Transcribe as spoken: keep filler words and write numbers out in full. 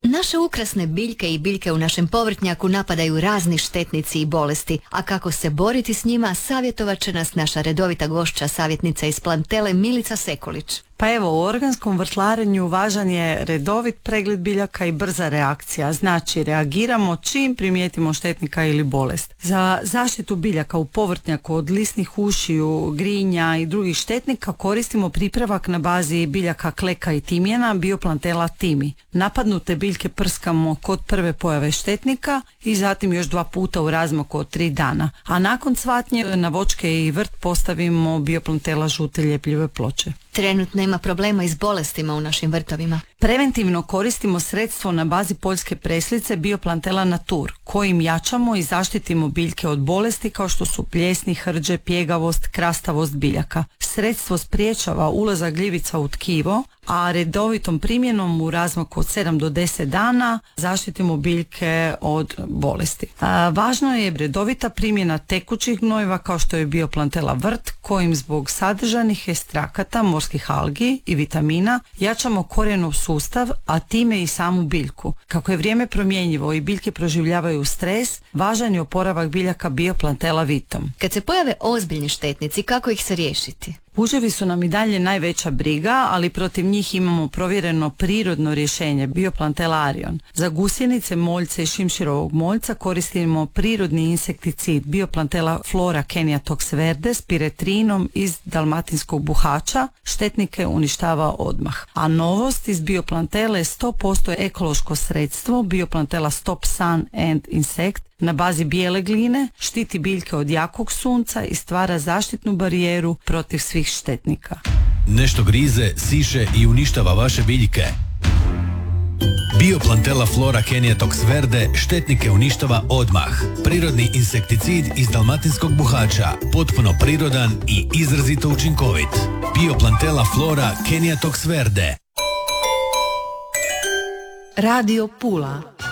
Naše ukrasne biljke i biljke u našem povrtnjaku napadaju razni štetnici i bolesti, a kako se boriti s njima savjetovat će nas naša redovita gošća, savjetnica iz Plantele Milica Sekulić. Pa evo, u organskom vrtlarenju važan je redovit pregled biljaka i brza reakcija, znači reagiramo čim primijetimo štetnika ili bolest. Za zaštitu biljaka u povrtnjaku od lisnih ušiju, grinja i drugih štetnika koristimo pripravak na bazi biljaka kleka i timijana Bioplantela Timi. Napadnute biljke prskamo kod prve pojave štetnika i zatim još dva puta u razmaku od tri dana, a nakon cvatnje na voćke i vrt postavimo Bioplantela žute ljepljive ploče. Trenutno ima problema i s bolestima u našim vrtovima. Preventivno koristimo sredstvo na bazi poljske preslice Bioplantela Natur, kojim jačamo i zaštitimo biljke od bolesti kao što su pljesni, hrđe, pjegavost, krastavost biljaka. Sredstvo spriječava ulazak gljivica u tkivo, a redovitom primjenom u razmaku od sedam do deset dana zaštitimo biljke od bolesti. A, važno je redovita primjena tekućih gnojiva kao što je Bioplantela vrt, kojim zbog sadržanih ekstrakata morskih algi i vitamina jačamo korijenov sustav, a time i samu biljku. Kako je vrijeme promjenjivo i biljke proživljavaju stres, važan je oporavak biljaka Bioplantela vitom. Kad se pojave ozbiljni štetnici, kako ih se riješiti? Puževi su nam i dalje najveća briga, ali protiv njih imamo provjereno prirodno rješenje Bioplantela Arion. Za gusjenice, moljce i šimširovog moljca koristimo prirodni insekticid Bioplantela Flora Kenia Tox Verde s piretrinom iz dalmatinskog buhača, štetnike uništava odmah. A novost iz Bioplantele je sto posto ekološko sredstvo Bioplantela Stop Sun and Insect na bazi bijele gline, štiti biljke od jakog sunca i stvara zaštitnu barijeru protiv svih štetnika. Nešto grize, siše i uništava vaše biljke? Bioplantela Flora Kenia Tox Verde štetnike uništava odmah. Prirodni insekticid iz dalmatinskog buhača, potpuno prirodan i izrazito učinkovit. Bioplantela Flora Kenia Tox Verde. Radio Pula.